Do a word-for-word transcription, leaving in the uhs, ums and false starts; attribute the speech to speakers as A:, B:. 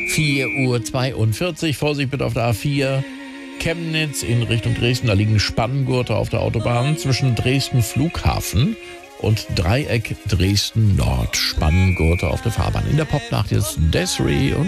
A: vier Uhr zweiundvierzig, Vorsicht bitte auf der A vier. Chemnitz in Richtung Dresden, da liegen Spanngurte auf der Autobahn zwischen Dresden Flughafen und Dreieck Dresden Nord. Spanngurte auf der Fahrbahn. In der Popnacht jetzt Desiree und